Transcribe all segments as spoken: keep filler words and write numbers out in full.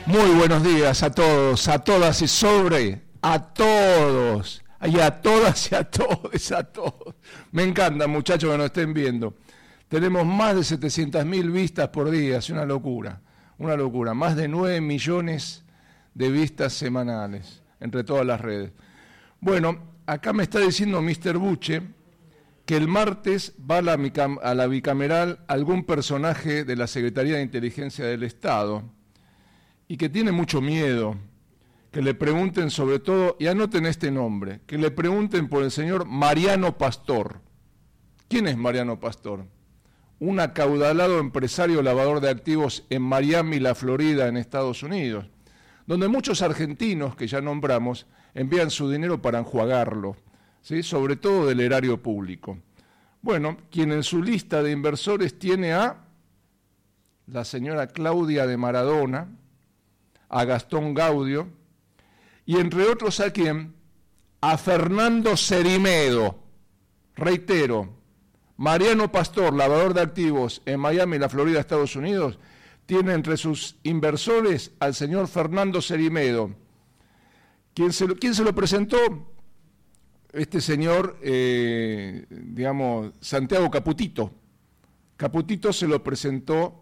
Muy buenos días a todos, a todas y sobre, a todos, y a todas y a todos, a todos. Me encanta, muchachos, que nos estén viendo. Tenemos más de setecientas mil vistas por día, es una locura, una locura. Más de nueve millones de vistas semanales entre todas las redes. Bueno, acá me está diciendo mister Buche que el martes va a la, a la bicameral algún personaje de la Secretaría de Inteligencia del Estado y que tiene mucho miedo, que le pregunten sobre todo, y anoten este nombre, que le pregunten por el señor Mariano Pastor. ¿Quién es Mariano Pastor? Un acaudalado empresario lavador de activos en Miami, la Florida, en Estados Unidos, donde muchos argentinos que ya nombramos envían su dinero para enjuagarlo, ¿sí? Sobre todo del erario público. Bueno, quien en su lista de inversores tiene a la señora Claudia de Maradona, a Gastón Gaudio, y entre otros a quién, a Fernando Cerimedo. Reitero, Mariano Pastor, lavador de activos en Miami, la Florida, Estados Unidos, tiene entre sus inversores al señor Fernando Cerimedo. ¿Quién se lo, quién se lo presentó? Este señor, eh, digamos, Santiago Caputito. Caputito se lo presentó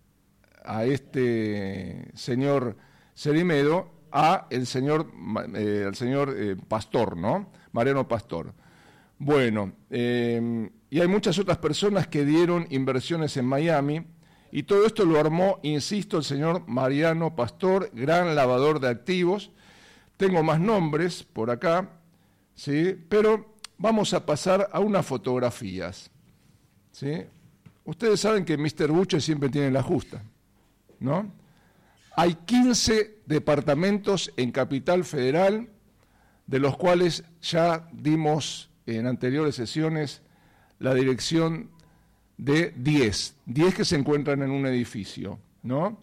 a este señor Cerimedo, a el señor, eh, al señor eh, Pastor, ¿no? Mariano Pastor. Bueno, eh, y hay muchas otras personas que dieron inversiones en Miami, y todo esto lo armó, insisto, el señor Mariano Pastor, gran lavador de activos. Tengo más nombres por acá, ¿sí? Pero vamos a pasar a unas fotografías, ¿sí? Ustedes saben que mister Buche siempre tiene la justa, ¿no? Hay quince departamentos en Capital Federal, de los cuales ya dimos en anteriores sesiones la dirección de diez, diez que se encuentran en un edificio, ¿no?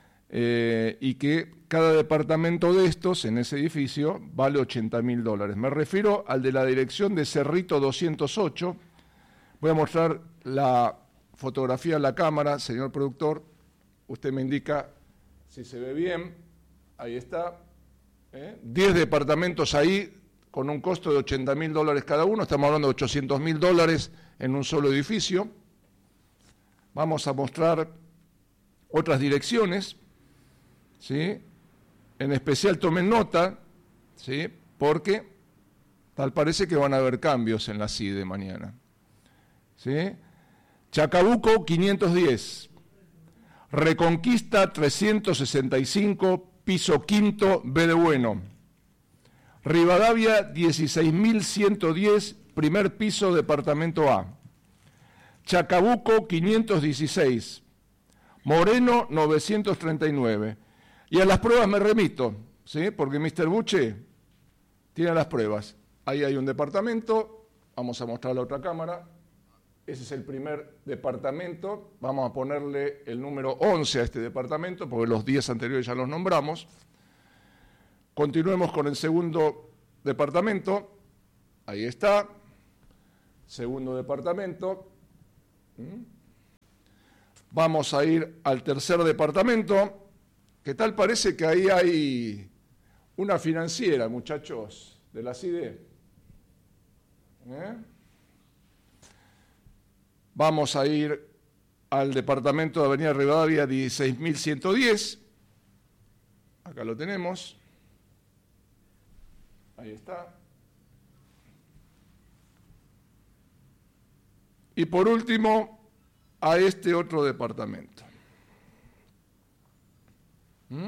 Eh, y que cada departamento de estos en ese edificio vale ochenta mil dólares. Me refiero al de la dirección de Cerrito doscientos ocho. Voy a mostrar la fotografía a la cámara, señor productor. Usted me indica si se ve bien. Ahí está. ¿eh? diez departamentos ahí con un costo de ochenta mil dólares cada uno. Estamos hablando de ochocientos mil dólares en un solo edificio. Vamos a mostrar otras direcciones, ¿sí? En especial tomen nota, ¿sí? Porque tal parece que van a haber cambios en la C I D E mañana, ¿sí? Chacabuco quinientos diez, Reconquista trescientos sesenta y cinco, piso quinto, B de Bueno. Rivadavia dieciséis mil ciento diez, primer piso, departamento A. Chacabuco quinientos dieciséis, Moreno novecientos treinta y nueve. Y a las pruebas me remito, ¿sí? Porque mister Buche tiene las pruebas. Ahí hay un departamento, vamos a mostrar la otra cámara. Ese es el primer departamento, vamos a ponerle el número once a este departamento, porque los diez anteriores ya los nombramos. Continuemos con el segundo departamento, ahí está, segundo departamento. Vamos a ir al tercer departamento. ¿Qué tal parece que ahí hay una financiera, muchachos, de la C I D E? ¿Eh? Vamos a ir al departamento de Avenida Rivadavia dieciséis mil ciento diez. Acá lo tenemos. Ahí está. Y por último, a este otro departamento. ¿Mm?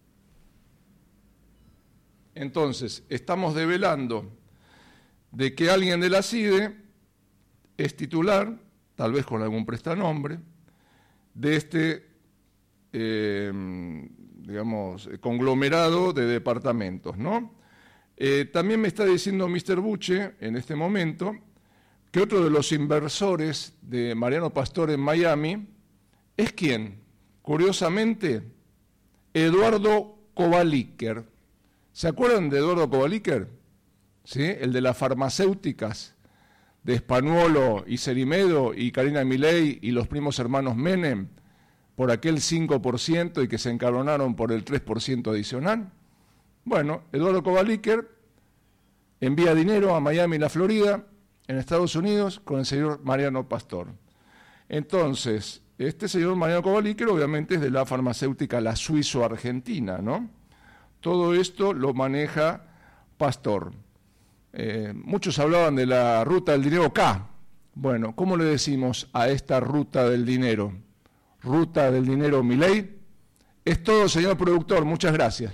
Entonces, estamos develando de que alguien de la C I D E es titular, tal vez con algún prestanombre, de este, eh, digamos, conglomerado de departamentos, ¿no? Eh, también me está diciendo mister Buche, en este momento, que otro de los inversores de Mariano Pastor en Miami es ¿quién? Curiosamente, Eduardo Kovaliker. ¿Se acuerdan de Eduardo Kovaliker? ¿Sí? El de las farmacéuticas, de Spanuolo y Cerimedo y Karina Milei y los primos hermanos Menem. por aquel cinco por ciento y que se encabronaron por el tres por ciento adicional. Bueno, Eduardo Kovaliker envía dinero a Miami, la Florida, en Estados Unidos, con el señor Mariano Pastor. Entonces, este señor Mariano Kovaliker obviamente es de la farmacéutica La Suizo-Argentina, ¿no? Todo esto lo maneja Pastor. Eh, muchos hablaban de la ruta del dinero K. Bueno, ¿cómo le decimos a esta ruta del dinero? ¿Ruta del dinero Milei? Es todo, señor productor. Muchas gracias.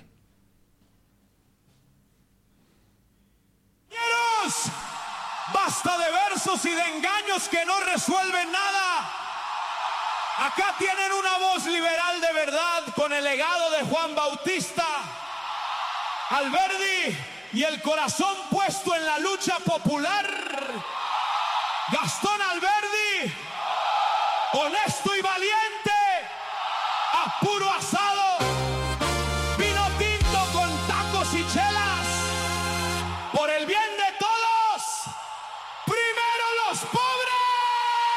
Basta de versos y de engaños que no resuelven nada. Acá tienen una voz liberal de verdad con el legado de Juan Bautista Alberdi y el corazón puesto en la lucha popular. Gastón Alberdi, honesto y valiente, a puro asado, vino tinto con tacos y chelas, por el bien de todos, primero los pobres.